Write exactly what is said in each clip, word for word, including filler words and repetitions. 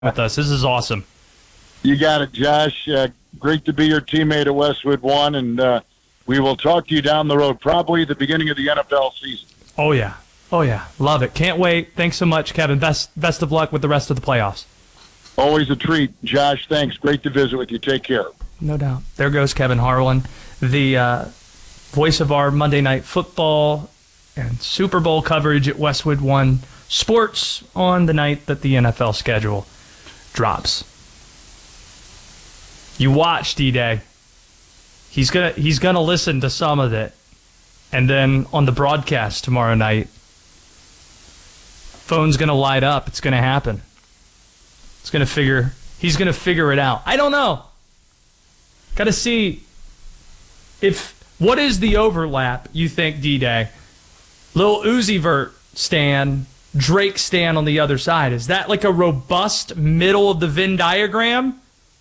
with us. This is awesome. You got it, Josh. Uh, great to be your teammate at Westwood One, and uh, we will talk to you down the road, probably at the beginning of the N F L season. Oh, yeah. Oh, yeah. Love it. Can't wait. Thanks so much, Kevin. Best best of luck with the rest of the playoffs. Always a treat. Josh, thanks. Great to visit with you. Take care. No doubt. There goes Kevin Harlan, the uh, voice of our Monday Night Football and Super Bowl coverage at Westwood One Sports on the night that the N F L schedule drops. You watch, D-Day. He's gonna he's gonna listen to some of it, and then on the broadcast tomorrow night, phone's gonna light up. It's gonna happen. It's gonna figure. He's gonna figure it out. I don't know. Got to see if what is the overlap you think, D-Day? Lil Uzi Vert stan, Drake stan on the other side. Is that like a robust middle of the Venn diagram?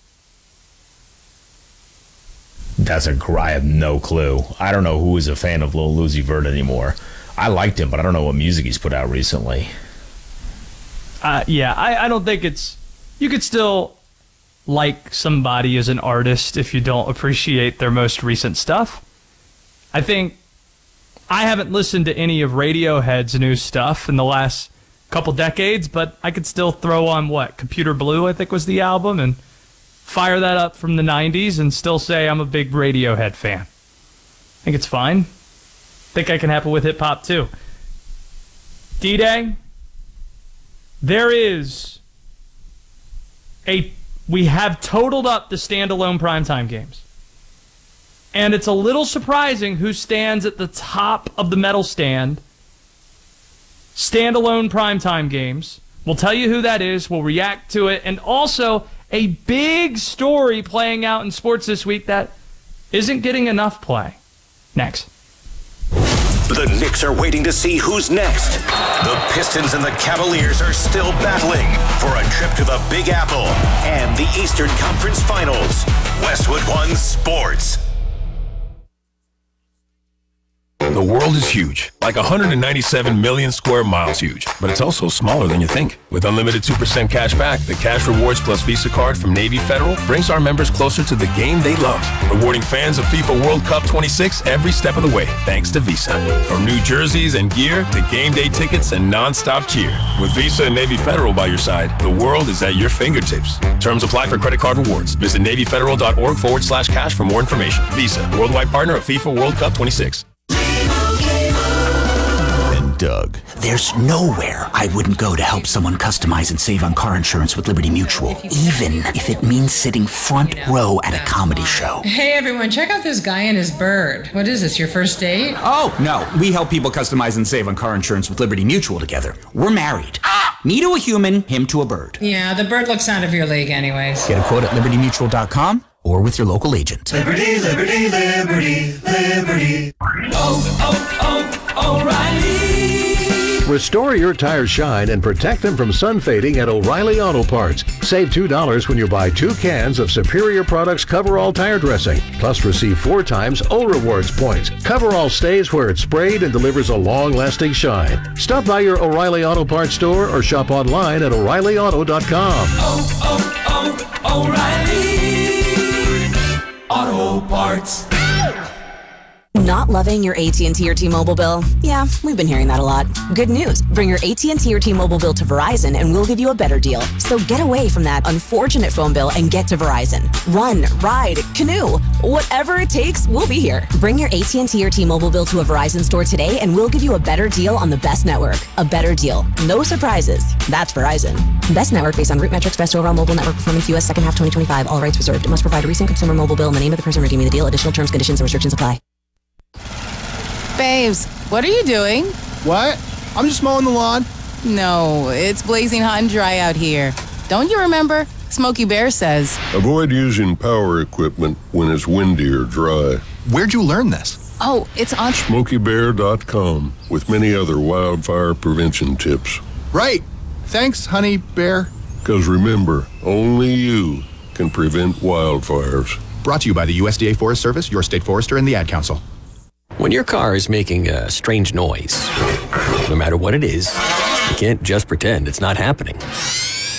That's a I have no clue. I don't know who is a fan of Lil Uzi Vert anymore. I liked him, but I don't know what music he's put out recently. Uh, yeah, I, I don't think it's... You could still like somebody as an artist if you don't appreciate their most recent stuff. I think I haven't listened to any of Radiohead's new stuff in the last couple decades, but I could still throw on, what, Computer Blue, I think was the album, and fire that up from the nineties and still say I'm a big Radiohead fan. I think it's fine. I think I can happen with hip-hop, too. D-Day, there is a... We have totaled up the standalone primetime games. And it's a little surprising who stands at the top of the medal stand. Standalone primetime games. We'll tell you who that is. We'll react to it. And also, a big story playing out in sports this week that isn't getting enough play. Next. The Knicks are waiting to see who's next. The Pistons and the Cavaliers are still battling for a trip to the Big Apple and the Eastern Conference Finals. Westwood One Sports. The world is huge, like one hundred ninety-seven million square miles huge, but it's also smaller than you think. With unlimited two percent cash back, the Cash Rewards Plus Visa card from Navy Federal brings our members closer to the game they love, rewarding fans of FIFA World Cup twenty-six every step of the way, thanks to Visa. From new jerseys and gear to game day tickets and non-stop cheer. With Visa and Navy Federal by your side, the world is at your fingertips. Terms apply for credit card rewards. Visit NavyFederal.org forward slash cash for more information. Visa, worldwide partner of FIFA World Cup twenty-six. Doug. There's nowhere I wouldn't go to help someone customize and save on car insurance with Liberty Mutual, even if it means sitting front row at a comedy show. Hey everyone, check out this guy and his bird. What is this, your first date? Oh, no. We help people customize and save on car insurance with Liberty Mutual together. We're married. Ah! Me to a human, him to a bird. Yeah, the bird looks out of your league anyways. Get a quote at liberty mutual dot com or with your local agent. Liberty, liberty, liberty, liberty. Oh, oh, oh, O'Reilly. Restore your tires shine and protect them from sun fading at O'Reilly Auto Parts. Save two dollars when you buy two cans of Superior Products Coverall tire dressing. Plus receive four times O Rewards points. Coverall stays where it's sprayed and delivers a long-lasting shine. Stop by your O'Reilly Auto Parts store or shop online at O'Reilly Auto dot com. Oh, oh, oh, O'Reilly Auto Parts. Not loving your A T and T or T-Mobile bill? Yeah, we've been hearing that a lot. Good news. Bring your A T and T or T-Mobile bill to Verizon and we'll give you a better deal. So get away from that unfortunate phone bill and get to Verizon. Run, ride, canoe, whatever it takes, we'll be here. Bring your A T and T or T-Mobile bill to a Verizon store today and we'll give you a better deal on the best network. A better deal. No surprises. That's Verizon. Best network based on root metrics, best overall mobile network performance, U S second half twenty twenty-five. All rights reserved. It must provide a recent consumer mobile bill in the name of the person redeeming the deal. Additional terms, conditions, and restrictions apply. Babes, what are you doing? What? I'm just mowing the lawn. No, it's blazing hot and dry out here. Don't you remember? Smokey Bear says, avoid using power equipment when it's windy or dry. Where'd you learn this? Oh, it's on Smokey Bear dot com with many other wildfire prevention tips. Right. Thanks, honey bear. Because remember, only you can prevent wildfires. Brought to you by the U S D A Forest Service, your state forester, and the Ad Council. When your car is making a strange noise, no matter what it is, you can't just pretend it's not happening.